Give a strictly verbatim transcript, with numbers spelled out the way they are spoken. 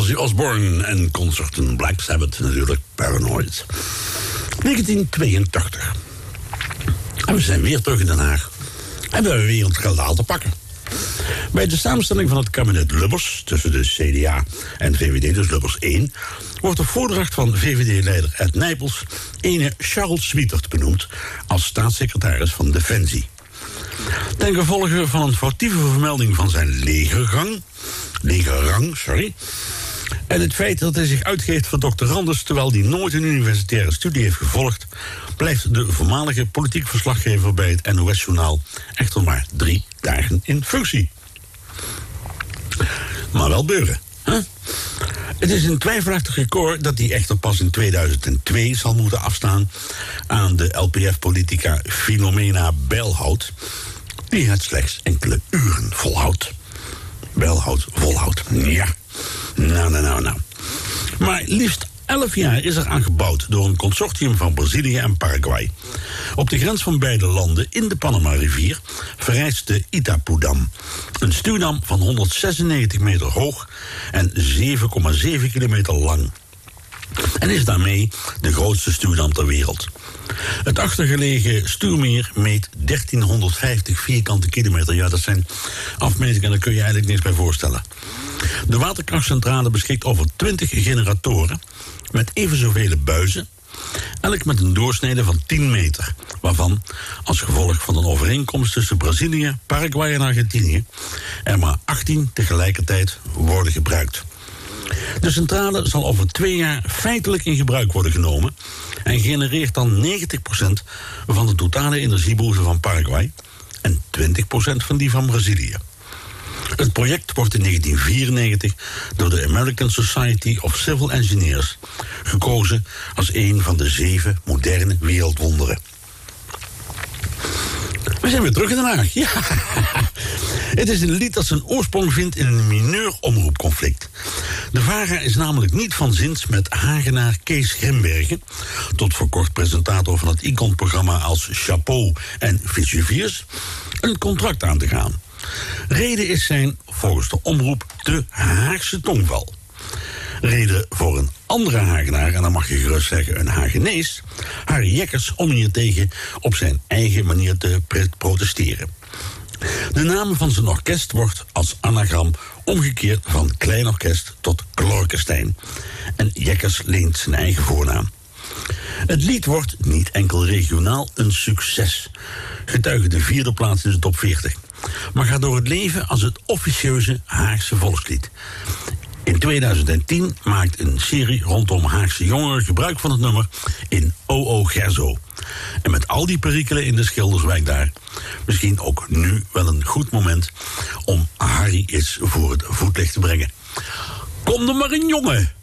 Ozzy Osbourne en concerten Black Sabbath natuurlijk, Paranoid. negentien tweeëntachtig. En we zijn weer terug in Den Haag. En we hebben weer het schandaal te pakken. Bij de samenstelling van het kabinet Lubbers, tussen de C D A en V V D, dus Lubbers één... wordt de voordracht van V V D-leider Ed Nijpels ene Charles Swietert benoemd als staatssecretaris van Defensie. Ten gevolge van een foutieve vermelding van zijn legergang, legerrang, sorry, en het feit dat hij zich uitgeeft voor doctorandus terwijl hij nooit een universitaire studie heeft gevolgd, blijft de voormalige politiek verslaggever bij het N O S-journaal echter maar drie dagen in functie. Maar wel beuren, hè? Het is een twijfelachtig record dat hij echter pas in tweeduizend twee zal moeten afstaan aan de L P F-politica Philomena Bijlhout, die het slechts enkele uren volhoudt. Bijlhout volhoudt, ja. Nou, nou, nou, nou. Maar liefst elf jaar is er aan gebouwd door een consortium van Brazilië en Paraguay. Op de grens van beide landen in de Panama-rivier verrijst de Itapudam. Een stuwdam van honderdzesennegentig meter hoog en zeven komma zeven kilometer lang. En is daarmee de grootste stuwdam ter wereld. Het achtergelegen stuwmeer meet dertienhonderdvijftig vierkante kilometer. Ja, dat zijn afmetingen, daar kun je eigenlijk niks bij voorstellen. De waterkrachtcentrale beschikt over twintig generatoren met even zoveel buizen, elk met een doorsnede van tien meter, waarvan, als gevolg van een overeenkomst tussen Brazilië, Paraguay en Argentinië, er maar achttien tegelijkertijd worden gebruikt. De centrale zal over twee jaar feitelijk in gebruik worden genomen en genereert dan negentig procent van de totale energiebehoefte van Paraguay en twintig procent van die van Brazilië. Het project wordt in negentien vierennegentig door de American Society of Civil Engineers gekozen als een van de zeven moderne wereldwonderen. We zijn weer terug in Den Haag. Ja. Het is een lied dat zijn oorsprong vindt in een mineur omroepconflict. De VARA is namelijk niet van zins met Hagenaar Kees Grimbergen, tot voor kort presentator van het Icon-programma als Chapeau en Vice-Viers, een contract aan te gaan. Reden is zijn, volgens de omroep, te Haagse tongval. Reden voor een andere Hagenaar, en dan mag je gerust zeggen een Hagenees, Harry Jekkers, om hiertegen op zijn eigen manier te protesteren. De naam van zijn orkest wordt als anagram omgekeerd van Klein Orkest tot Klorkenstein. En Jekkers leent zijn eigen voornaam. Het lied wordt niet enkel regionaal een succes, getuige de vierde plaats in de top veertig, maar gaat door het leven als het officieuze Haagse volkslied. In tweeduizend tien maakt een serie rondom Haagse jongeren gebruik van het nummer in O O Gerzo. En met al die perikelen in de Schilderswijk daar, misschien ook nu wel een goed moment om Harry eens voor het voetlicht te brengen. Kom er maar in, jongen!